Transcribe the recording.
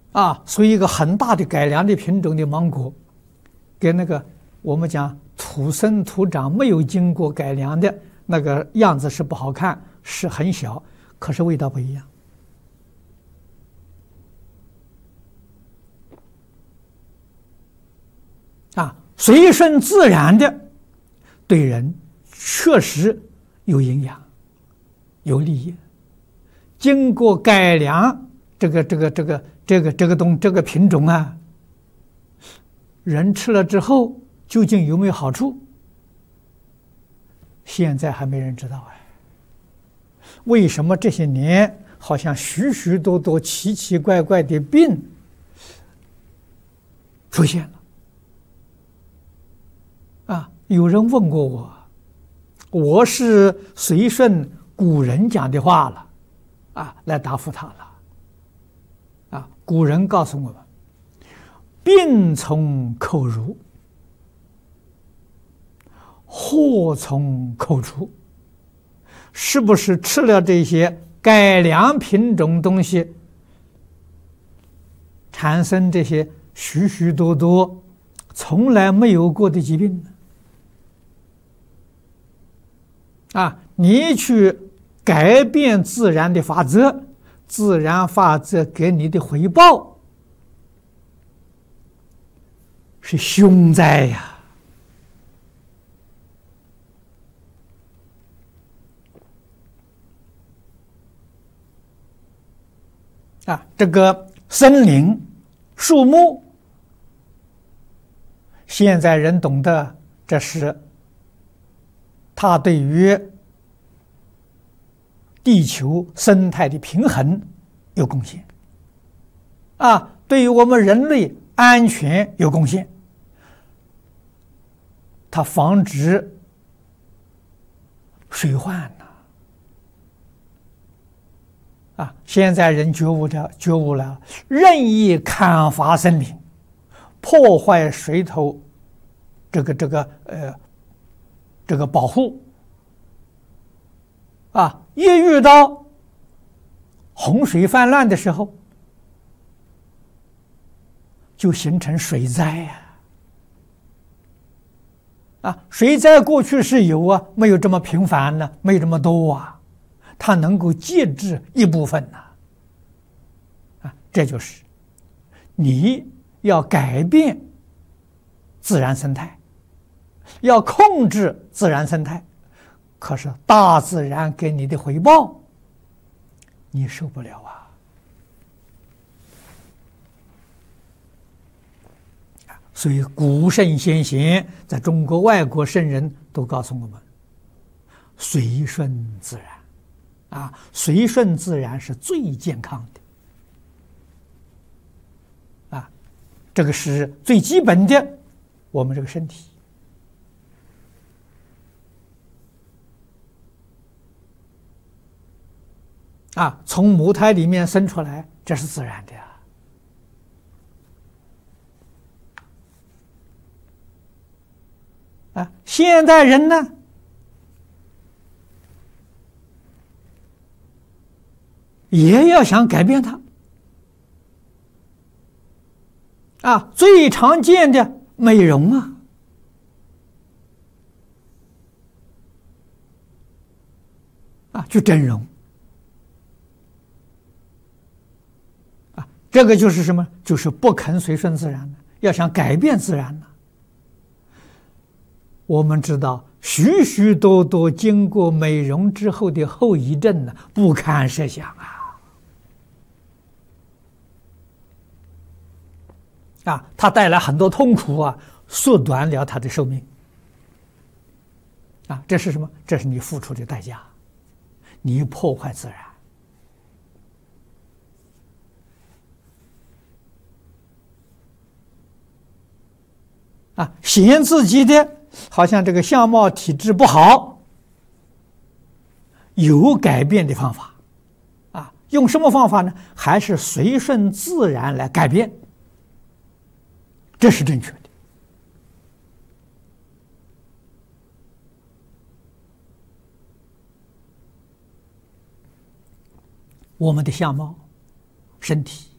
所以一个很大的改良的品种的芒果，跟那个我们讲土生土长没有经过改良的那个样子是不好看，是很小，可是味道不一样。随顺自然的，对人确实有营养、有利益。经过改良，这个品种啊，人吃了之后究竟有没有好处？现在还没人知道哎。为什么这些年好像许许多多奇奇怪怪的病出现了？有人问过我，我是随顺古人讲的话了，来答复他了。古人告诉我们，病从口入，祸从口出。是不是吃了这些改良品种东西，产生这些许许多多从来没有过的疾病呢？你去改变自然的法则，自然法则给你的回报是凶灾呀！这个森林、树木，现在人懂得，这是它对于地球生态的平衡有贡献，对于我们人类安全有贡献，它防止水患呢。现在人觉悟了，任意砍伐森林，破坏水头这个保护，一遇到洪水泛滥的时候，就形成水灾水灾过去是有没有这么频繁呢？没有这么多它能够节制一部分这就是你要改变自然生态，要控制自然生态，可是大自然给你的回报你受不了所以古圣先贤，在中国外国圣人都告诉我们，随顺自然随顺自然是最健康的这个是最基本的，我们这个身体从母胎里面生出来，这是自然的现代人呢，也要想改变它最常见的美容去整容这个就是什么？就是不肯随顺自然的，要想改变自然呢。我们知道许许多多经过美容之后的后遗症呢，不堪设想它带来很多痛苦缩短了它的寿命这是什么？这是你付出的代价，你破坏自然嫌自己的好像这个相貌体质不好，有改变的方法用什么方法呢？还是随顺自然来改变，这是正确的。我们的相貌、身体